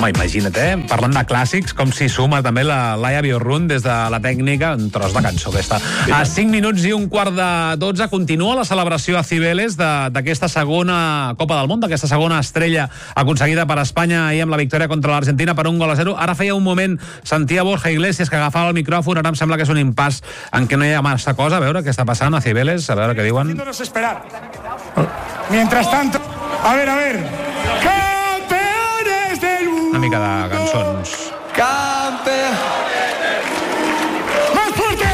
Home, imagina't, parlant de clàssics, com s'hi suma també la Laia Biorrun des de la tècnica, un tros de cançó aquesta. A 5 minuts i un quart de 12 continua la celebració a Cibeles d'aquesta segona Copa del Món, d'aquesta segona estrella aconseguida per Espanya ahir amb la victòria contra l'Argentina per 1-0. Ara feia un moment sentia Borja Iglesias que agafava el micròfon, ara em sembla que és un impàs en què no hi ha massa cosa, a veure què està passant a Cibeles, a veure què diuen. Mientras tanto, a ver, campeones del mundo. Una mica de cançons. ¡Más fuerte!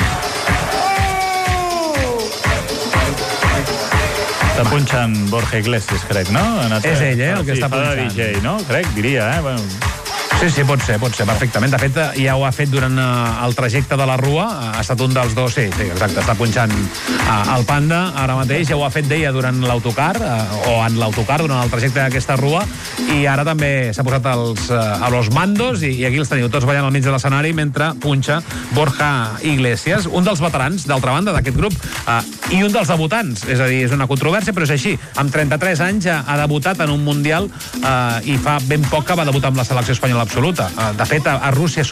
Està punxant Borja Iglesias, crec, no? És ell, el que està punxant. Fa de DJ, no? Crec, diria, Bueno... Sí, pot ser, perfectament. De fet, ja ho ha fet durant el trajecte de la Rua, ha estat un dels dos, sí, exacte, està punxant el Panda ara mateix, ja ho ha fet, deia, durant l'autocar, o en l'autocar, durant el trajecte d'aquesta Rua, i ara també s'ha posat a los mandos, i aquí els teniu tots ballant al mig de l'escenari mentre punxa Borja Iglesias, un dels veterans, d'altra banda, d'aquest grup, i un dels debutants, és a dir, és una controvèrsia, però és així, amb 33 anys ha debutat en un Mundial, i fa ben poc que va debutar amb la selecció espanyola absoluta. De fet, a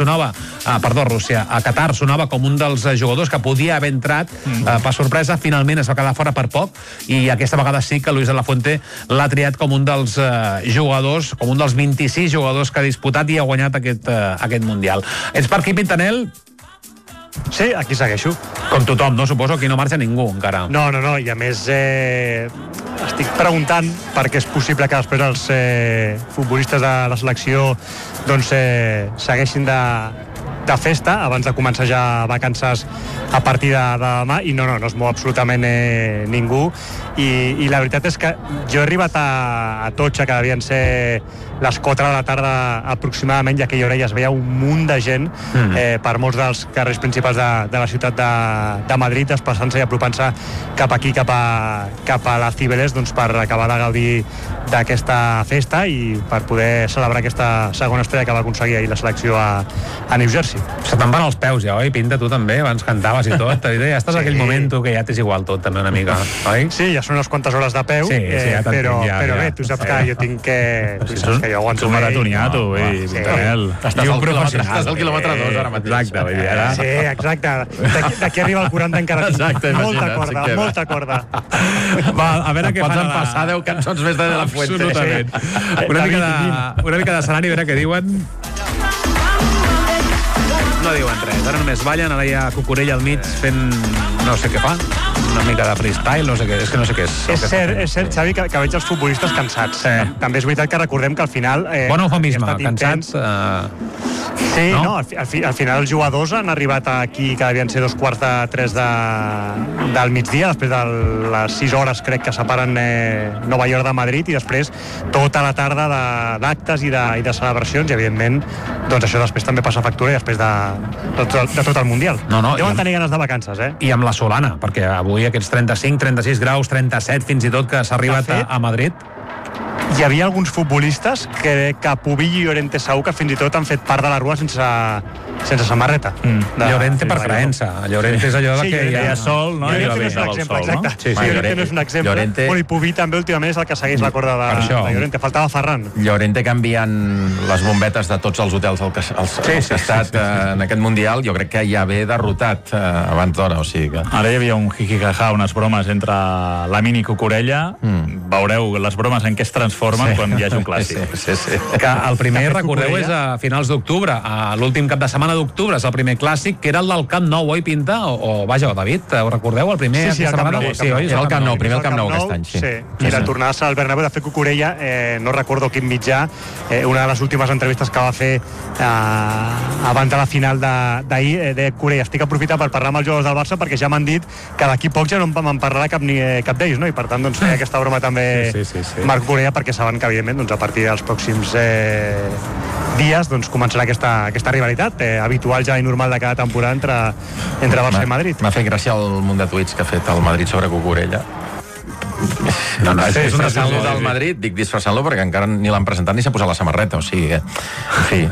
Qatar sonava com un dels jugadors que podia haver entrat per sorpresa, finalment es va quedar fora per poc, i aquesta vegada sí que Luis de la Fuente l'ha triat com un dels jugadors, com un dels 26 jugadors que ha disputat i ha guanyat aquest Mundial. Ets per aquí, Pintanel? Sí, aquí segueixo. Com tothom, no? Suposo que aquí no marxa ningú, encara. No, i a més estic preguntant per què és possible que després els futbolistes de la selecció doncs segueixin de festa abans de començar ja vacances a partir de demà, i no es mou absolutament ningú, i la veritat és que jo he arribat a Atocha, que devien ser les 4 de la tarda aproximadament, i a aquella hora ja es veia un munt de gent per molts dels carrers principals de la ciutat de Madrid, desplaçant-se i apropant-se cap aquí, cap a la Cibeles, doncs per acabar de gaudir d'aquesta festa i per poder celebrar aquesta segona estrella que va aconseguir ahir la selecció a New Jersey. Se te'n van els peus ja, oi? Pinta, tu també, abans cantaves i tot, ja estàs en aquell moment tu que ja t'és igual tot, també una mica, oi? Sí, ja són unes quantes hores de peu, però bé, tu saps que jo tinc que... Tu saps que jo aguanto bé. Tu maratonià, tu, Pintanel. Estàs al quilòmetre 2 ara mateix. Exacte, vull dir, ara... Sí, exacte. D'aquí arriba el 40 encara tinc molta corda. Va, a veure què fan. Pots empassar 10 cançons més de la Fuente. Absolutament. Una mica d'escenari, a veure què diuen. No diuen res, ara només ballen, ara hi ha Cucurella al mig fent no sé què fa, una mica de freestyle, no sé què, és que no sé què és. És cert, Xavi, que veig els futbolistes cansats. També és veritat que recordem que al final... Bon eufemisme, cansats... Sí, no, al final els jugadors han arribat aquí que devien ser 2:45 del migdia, després de les 6 hores crec que separen Nova York de Madrid, i després tota la tarda d'actes i de celebracions, i evidentment doncs això després també passa factura i després de tot el Mundial. Deuen tenir ganes de vacances, I amb la solana, perquè avui aquests 35, 36 graus, 37 fins i tot que s'ha arribat a Madrid. Hi havia alguns futbolistes que Pubillo i Llorente segur que fins i tot han fet part de la Rua sense samarreta. Llorente per creença. Llorente és allò que hi ha sol, no? Llorente no és un exemple, exacte. Llorente no és un exemple. I Pubi també últimament és el que segueix la corda de Llorente. Faltava Ferran. Llorente canviant les bombetes de tots els hotels als que ha estat en aquest Mundial, jo crec que ja ve derrotat abans d'hora, o sigui que... Ara hi havia un jijijaja, unes bromes entre Lamine i Cucurella. Veureu les bromes en què es transformen quan hi hagi un clàssic. Que el primer, recordeu, és a finals d'octubre, a l'últim cap de setmana d'octubre, és el primer clàssic, que era el del Camp Nou, oi, Pinta? Vaja, David, ho recordeu, el primer? Sí, el Camp Nou. Era el Camp Nou, primer el Camp Nou aquest any. Sí, i la tornada al Bernabéu. De fet, Cucurella, no recordo quin mitjà, una de les últimes entrevistes que va fer abans de la final d'ahir, de Cucurella, estic aprofitant per parlar amb els jugadors del Barça perquè ja m'han dit que d'aquí poc ja no me'n parlarà cap d'ells, no? I per tant, doncs, feia aquesta broma també Marc Cucurella, perquè saben que, evidentment, doncs, a partir dels pròxims dies doncs, començarà aquesta rivalitat habitual ja i normal de cada temporada entre Barça i Madrid. M'ha fet gràcia el munt de tuits que ha fet el Madrid sobre Cucurella. És un disfressant-lo del Madrid, dic disfressant-lo perquè encara ni l'han presentat ni s'ha posat la samarreta, o sigui, en fi,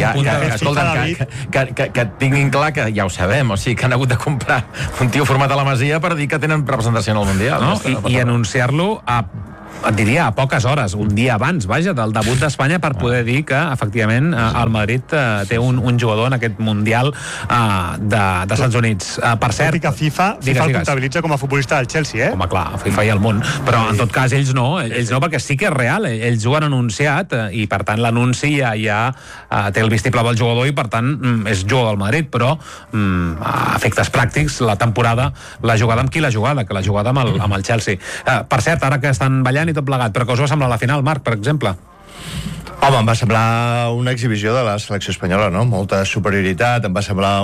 que tinguin clar que ja ho sabem, o sigui, que han hagut de comprar un tio format a la Masia per dir que tenen representació en el Mundial. I anunciar-lo a et diria a poques hores, un dia abans, vaja, del debut d'Espanya, per poder dir que, efectivament, el Madrid té un jugador en aquest Mundial de Estats Units. Per cert... que FIFA el comptabilitza com a futbolista del Chelsea, Home, clar, FIFA i el món. Però, en tot cas, ells no, perquè sí que és real. Ells ho han anunciat i, per tant, l'anunci ja té el vistiplau del jugador i, per tant, és jugador del Madrid, però a efectes pràctics, la temporada la jugada amb qui l'ha jugada, que l'ha jugada amb el Chelsea. Per cert, ara que estan ballant i tot plegat, però que us va semblar la final, Marc, per exemple? Home, em va semblar una exhibició de la selecció espanyola, no? Molta superioritat, em va semblar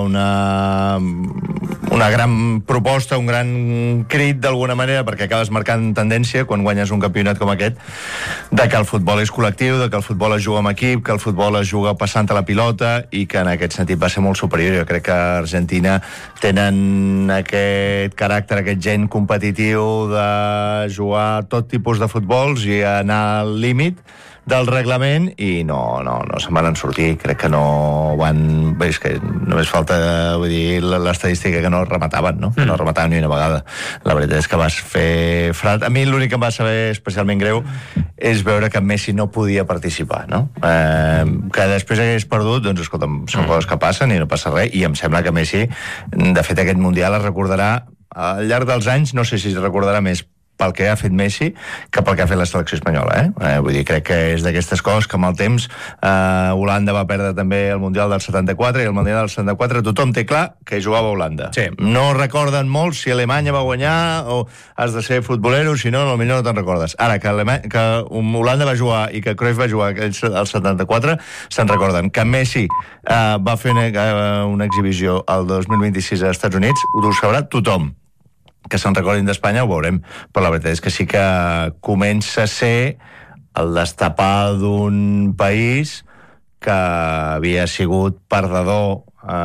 una gran proposta, un gran crit d'alguna manera, perquè acabes marcant tendència quan guanyes un campionat com aquest, de que el futbol és col·lectiu, de que el futbol es juga amb equip, que el futbol es juga passant a la pilota, i que en aquest sentit va ser molt superior. Jo crec que a Argentina tenen aquest caràcter, aquest gen competitiu de jugar tot tipus de futbols i anar al límit del reglament, i no se'n van sortir. Crec que no van... Bé, és que només falta, vull dir, l'estadística que no remataven, no? Que no remataven ni una vegada. La veritat és que vas fer frat. A mi l'únic que em va saber especialment greu és veure que Messi no podia participar, no? Que després hagués perdut, doncs, escolta'm, són coses que passen i no passa res, i em sembla que Messi, de fet, aquest Mundial es recordarà al llarg dels anys, no sé si es recordarà més pel que ha fet Messi que pel que ha fet la selecció espanyola, vull dir, crec que és d'aquestes coses que amb el temps Holanda va perdre també el Mundial del 74, i el Mundial del 74 tothom té clar que jugava a Holanda. Sí. No recorden molt si Alemanya va guanyar o has de ser futbolero, si no, potser no te'n recordes. Ara, que Holanda va jugar i que Cruyff va jugar al 74, se'n recorden. Que Messi va fer una exhibició al 2026 als Estats Units, ho sabrà tothom. Que se'n recordin d'Espanya ho veurem, però la veritat és que sí que comença a ser el destapar d'un país que havia sigut perdedor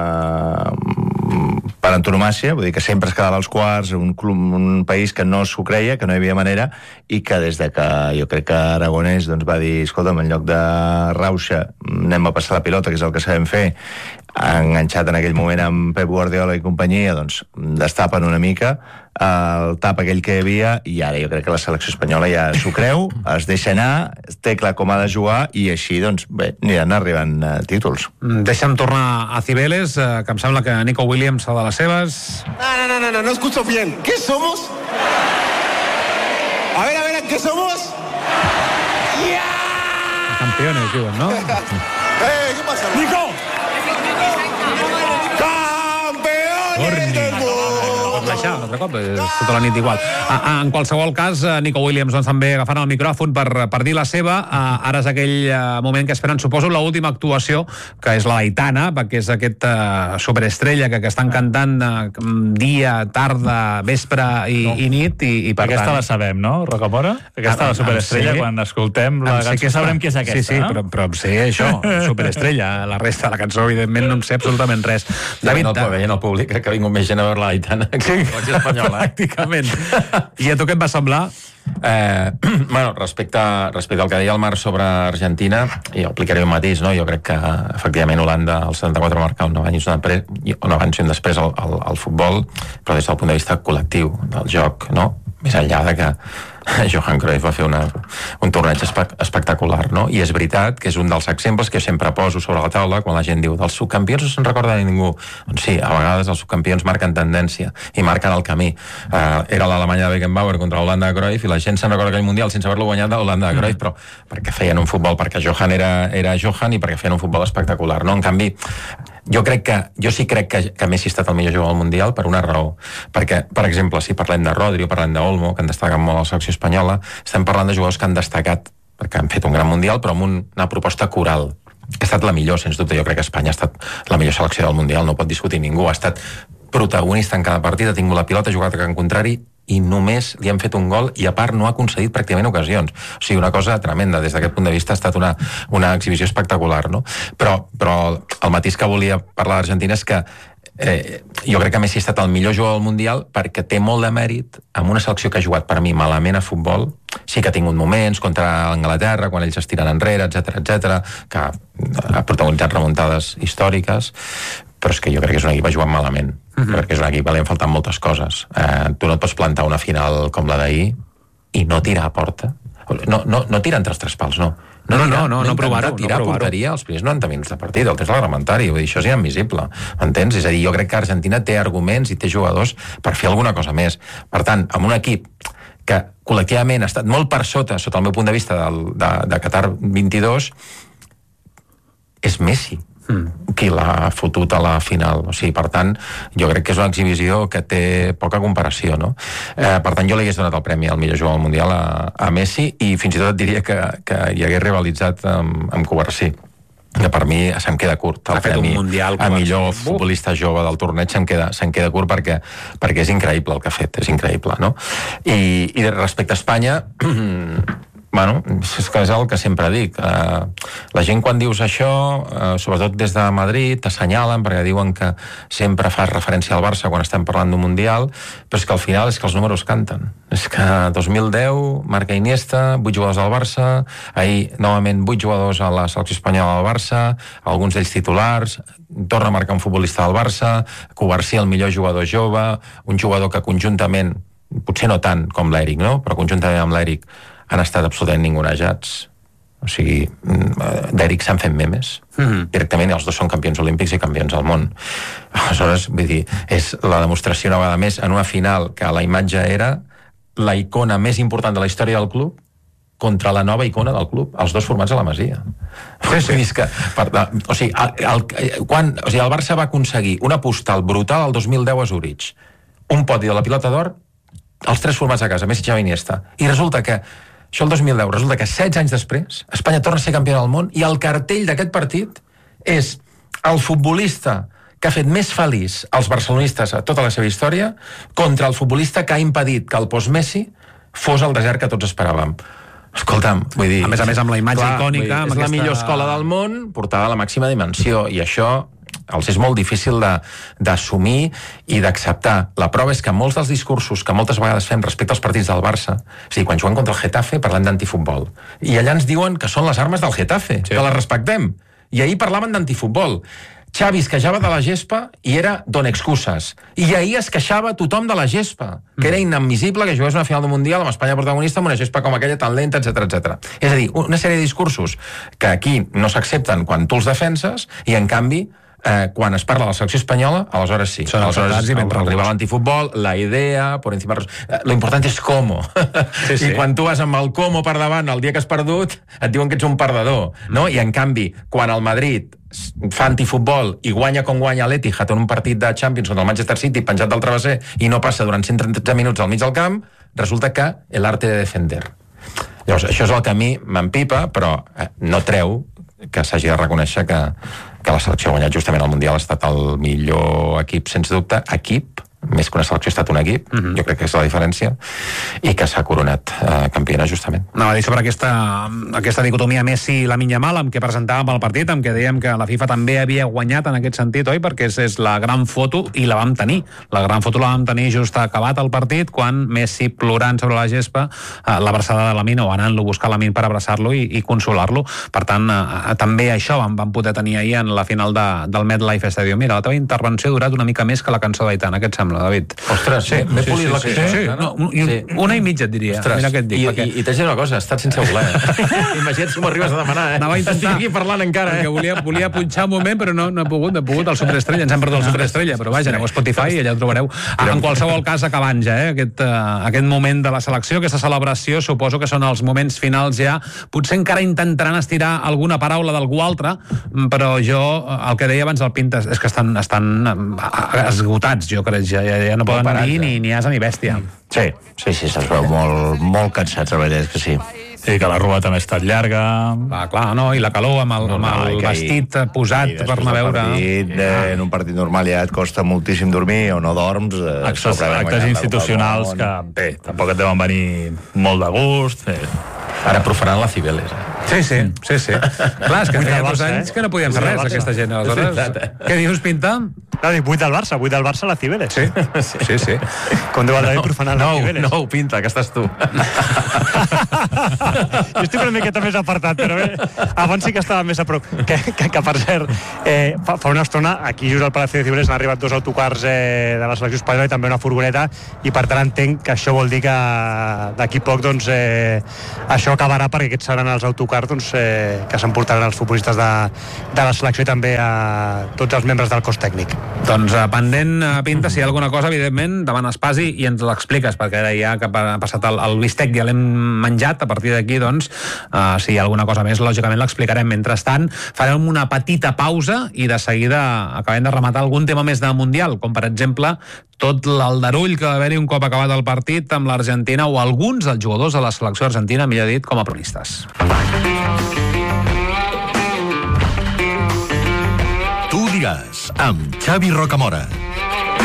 per antonomàsia, vull dir que sempre es quedava als quarts, un país que no s'ho creia, que no hi havia manera, i que des de que jo crec que Aragonès doncs, va dir, escolta'm, en lloc de rauxa anem a passar la pilota, que és el que sabem fer, enganxat en aquell moment amb Pep Guardiola i companyia, doncs destapen una mica el tap aquell que hi havia, i ara jo crec que la selecció espanyola ja s'ho creu, es deixa anar, té clar com ha de jugar, i així, doncs, bé, aniran arribant títols. Deixa'm tornar a Cibeles, que em sembla que Nico Williams fa de les seves. No escucho bien. ¿Qué somos? A ver, ¿qué somos? Campeones, diuen, no? ¿Qué pasa? ¡Nico! ¡Campeones del mundo! Això, un altre cop, és tota la nit igual. En qualsevol cas, Nico Williams doncs, també agafant el micròfon per dir la seva. Ara és aquell moment que esperen, suposo, l'última actuació, que és la d'Aitana, perquè és aquest superestrella que estan cantant dia, tarda, vespre i nit, i per aquesta tant... la sabem, no, Rocamora? Aquesta la superestrella, quan escoltem la cançó sabrem qui és aquesta, sí, no? Però em sé això, superestrella. La resta de la cançó, evidentment, no em sé absolutament res. David, no veient el públic, que ha vingut més gent a veure l'Aitana que espanyola, pràcticament. I a tu què et va semblar? Bueno, respecte al que deia el Marc sobre Argentina, jo aplicaré un matís, no? Jo crec que efectivament Holanda al 74 marca un abans i un després al futbol, però des del punt de vista col·lectiu del joc, no? Més enllà de que Johan Cruyff va fer un torneig espectacular, no? I és veritat que és un dels exemples que sempre poso sobre la taula quan la gent diu dels subcampions no se'n recorda de ningú. Doncs sí, a vegades els subcampions marquen tendència i marquen el camí. Era l'Alemanya de Beckenbauer contra l'Holanda de Cruyff i la gent se'n recorda aquell Mundial sense haver-lo guanyat de l'Holanda de Cruyff, però perquè feien un futbol, perquè Johan era Johan i perquè feien un futbol espectacular, no? En canvi, jo sí crec que Messi ha estat el millor jugador del Mundial per una raó. Perquè, per exemple, si parlem de Rodri o parlem d'Olmo, que han destacat molt a la selecció espanyola, estem parlant de jugadors que han destacat perquè han fet un gran Mundial, però amb una proposta coral. Ha estat la millor, sens dubte. Jo crec que Espanya ha estat la millor selecció del Mundial, no ho pot discutir ningú. Ha estat protagonista en cada partit, ha tingut la pilota, ha jugat a camp contrari, i només li han fet un gol i a part no ha concedit pràcticament ocasions. O sigui, una cosa tremenda. Des d'aquest punt de vista ha estat una exhibició espectacular, no? Però el matís que volia parlar d'Argentina és que jo crec que Messi ha estat el millor jugador del Mundial perquè té molt de mèrit amb una selecció que ha jugat per mi malament a futbol. Sí que ha tingut moments contra Anglaterra, quan ells es tiren enrere, etc, que ha protagonitzat remuntades històriques, però és que jo crec que és un equip que ha jugat malament, perquè és un equip que li han faltat moltes coses. Tu no et pots plantar una final com la d'ahir i no tirar a porta No tira entre els 3 pals, no. No provar-ho. Tirar porteria els primers 90 minuts de partit, el temps reglamentari, vull dir, això és inadmissible, m'entens? És a dir, jo crec que Argentina té arguments i té jugadors per fer alguna cosa més. Per tant, amb un equip que col·lectivament ha estat molt per sota el meu punt de vista de Qatar 22, és Messi qui l'ha fotut a la final. O sigui, per tant, jo crec que és una exhibició que té poca comparació, no? Per tant, jo li hagués donat el premi al millor jugador mundial a Messi, i fins i tot diria que hi hagués rivalitzat amb Covarsí, que per mi se'm queda curt el premi a millor futbolista jove del torneig, se'm queda curt perquè és increïble el que ha fet, és increïble, no? I respecte a Espanya, bueno, és que és el que sempre dic. La gent quan dius això, sobretot des de Madrid, t'assenyalen perquè diuen que sempre fas referència al Barça quan estem parlant d'un Mundial, però és que al final és que els números canten. És que 2010 marca Iniesta, 8 jugadors al Barça, ahir novament 8 jugadors a la selecció espanyola del Barça, alguns d'ells titulars, torna a marcar un futbolista del Barça, Covarsí el millor jugador jove, un jugador que conjuntament, potser no tant com l'Eric, no? Però conjuntament amb l'Eric han estat absolutament ningunejats. O sigui, d'Eric s'han fet memes. Directament, els dos són campions olímpics i campions del món. Aleshores, vull dir, és la demostració una vegada més en una final que la imatge era la icona més important de la història del club contra la nova icona del club, els dos formats a la Masia. El Barça va aconseguir una postal brutal el 2010 a Zurich, un podi de la pilota d'or, els 3 formats a casa, Messi, Xavi, Iniesta, i resulta que això el 2010, resulta que 16 anys després Espanya torna a ser campió del món i el cartell d'aquest partit és el futbolista que ha fet més feliç els barcelonistes a tota la seva història contra el futbolista que ha impedit que el post-Messi fos el desert que tots esperàvem. Escolta'm, vull dir... A més, amb la imatge icònica... És la millor escola del món, portada a la màxima dimensió, i això els és molt difícil d'assumir i d'acceptar. La prova és que molts dels discursos que moltes vegades fem respecte als partits del Barça, és a dir, quan juguen contra el Getafe parlem d'antifutbol, i allà ens diuen que són les armes del Getafe, que les respectem, i ahir parlaven d'antifutbol. Xavi es queixava de la gespa i era don excuses, i ahir es queixava tothom de la gespa, que era inadmissible que jugués una final d'un Mundial amb Espanya protagonista amb una gespa com aquella tan lenta, etc. És a dir, una sèrie de discursos que aquí no s'accepten quan tu els defenses, i en canvi quan es parla de la selecció espanyola, aleshores sí. Aleshores arriba l'antifutbol, la idea, por encima... Lo importante és cómo. I quan tu vas amb el cómo per davant el dia que has perdut, et diuen que ets un perdedor, no? I en canvi, quan el Madrid fa antifutbol i guanya com guanya l'Etihad en un partit de Champions contra el Manchester City penjat del travesser i no passa durant 130 minuts al mig del camp, resulta que l'arte de defender. Llavors, això és el que a mi m'empipa, però no treu que s'hagi de reconèixer que la selecció ha guanyat justament el Mundial, ha estat el millor equip, sens dubte, més que una selecció ha estat un equip, jo crec que és la diferència, i que s'ha coronat campiona justament. Anava a dir sobre aquesta dicotomia Messi-Lamine Yamal, amb què presentàvem el partit, amb què dèiem que la FIFA també havia guanyat en aquest sentit, oi? Perquè és la gran foto, i la vam tenir. La gran foto la vam tenir just acabat el partit, quan Messi, plorant sobre la gespa, l'abraçada de Lamine, o anant-lo a buscar Lamine per abraçar-lo i consolar-lo. Per tant, també això vam poder tenir ahir en la final del MetLife Stadium. Mira, la teva intervenció ha durat una mica més que la cançó d'Aitana, què et sembla, David? Ostres, m'he polit la cançó. Una i mitja, et diria. Mira què et dic. I t'haig de dir una cosa, ha estat sense voler. Imagina't si m'ho arribes a demanar, Anava a intentar. Estic aquí parlant encara, Perquè volia punxar un moment, però no he pogut el Superestrella, ens hem perdut el Superestrella, però vaja, aneu a Spotify i allà ho trobareu. En qualsevol cas, acabant ja, aquest moment de la selecció, aquesta celebració, suposo que són els moments finals ja. Potser encara intentaran estirar alguna paraula d'algú altre, però jo, el que deia abans el Pinta, és que estan esgotats, jo crec, ja no poden dir ni asa ni bèstia. Sí, se'ls veu molt cansats, la veritat és que sí. I que la rua també ha estat llarga. Clar, no, i la calor amb el vestit posat per anar a veure. En un partit normal ja et costa moltíssim dormir o no dorms. Actes institucionals que, bé, tampoc et deuen venir molt de gust. Ara profaran la Cibeles. Sí. Clar, és que feia 2 anys que no podien fer res, aquesta gent. Aleshores, què dius, Pinta? No, dic 8 del Barça a la Cibeles. Sí. Com diu el David profanant la Cibeles. No, Pinta, que estàs tu. Jo estic una miqueta més apartat, però bé, abans sí que estava més a prop. Que per cert, fa una estona, aquí just al Palacio de Cibeles han arribat 2 autocars de la selecció espanyola i també una furgoneta, i per tant entenc que això vol dir que d'aquí poc doncs, això acabarà, perquè aquests seran els autocars doncs, que s'emportaran els futbolistes de la selecció i també a tots els membres del cos tècnic. Doncs pendent, Pinta, si hi ha alguna cosa, evidentment, davant Espasi, i ens l'expliques, perquè ara ja que ha passat el bistec, ja l'hem menjat, a partir d'aquí, doncs, si hi ha alguna cosa més, lògicament l'explicarem. Mentrestant, farem una petita pausa i de seguida acabem de rematar algun tema més de Mundial, com per exemple tot l'aldarull que va haver-hi un cop acabat el partit amb l'Argentina, o alguns dels jugadors de la selecció argentina, millor dit, com a pronistes. Tu diràs, amb Xavi Rocamora.